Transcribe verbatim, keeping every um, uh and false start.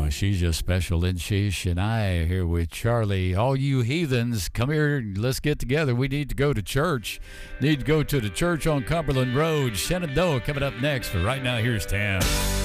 Well, she's just special, isn't she? Shania here with Charlie. All you heathens, come here. Let's get together. We need to go to church. Need to go to the church on Cumberland Road. Shenandoah coming up next. But right now, here's Tam.